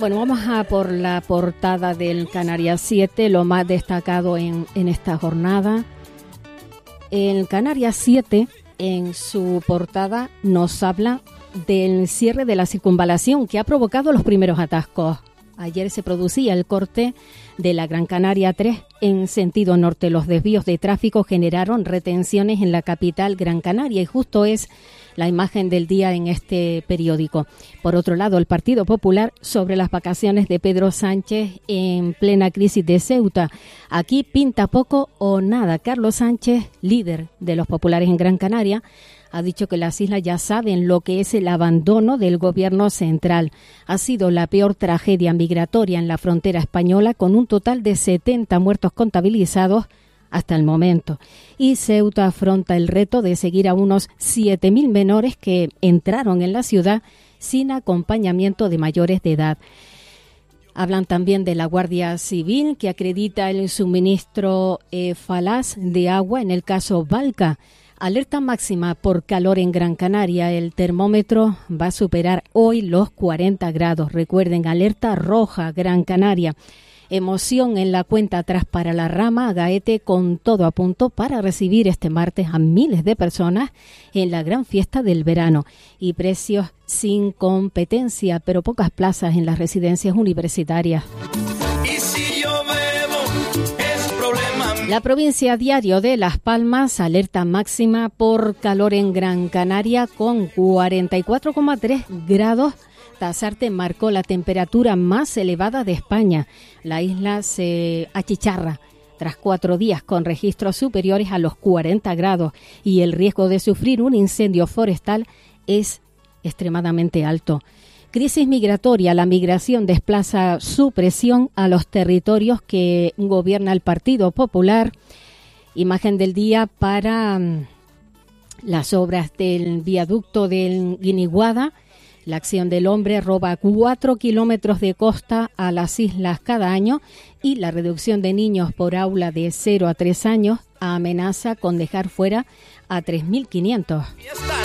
Bueno, vamos a por la portada del Canarias 7, lo más destacado en esta jornada. El Canarias 7, en su portada, nos habla del cierre de la circunvalación que ha provocado los primeros atascos. Ayer se producía el corte de la Gran Canaria 3 en sentido norte. Los desvíos de tráfico generaron retenciones en la capital Gran Canaria y justo es la imagen del día en este periódico. Por otro lado, el Partido Popular sobre las vacaciones de Pedro Sánchez en plena crisis de Ceuta. Aquí pinta poco o nada. Carlos Sánchez, líder de los populares en Gran Canaria, ha dicho que las islas ya saben lo que es el abandono del gobierno central. Ha sido la peor tragedia migratoria en la frontera española, con un total de 70 muertos contabilizados hasta el momento. Y Ceuta afronta el reto de seguir a unos 7.000 menores que entraron en la ciudad sin acompañamiento de mayores de edad. Hablan también de la Guardia Civil, que acredita el suministro falaz de agua en el caso Valca. Alerta máxima por calor en Gran Canaria. El termómetro va a superar hoy los 40 grados. Recuerden, alerta roja Gran Canaria. Emoción en la cuenta atrás para la Rama. Gaete con todo a punto para recibir este martes a miles de personas en la gran fiesta del verano. Y precios sin competencia, pero pocas plazas en las residencias universitarias. La provincia Diario de Las Palmas, alerta máxima por calor en Gran Canaria con 44,3 grados. Tasarte marcó la temperatura más elevada de España. La isla se achicharra tras 4 días con registros superiores a los 40 grados y el riesgo de sufrir un incendio forestal es extremadamente alto. Crisis migratoria. La migración desplaza su presión a los territorios que gobierna el Partido Popular. Imagen del día para las obras del viaducto del Guiniguada. La acción del hombre roba 4 kilómetros de costa a las islas cada año y la reducción de niños por aula de 0 a 3 años amenaza con dejar fuera a 3.500.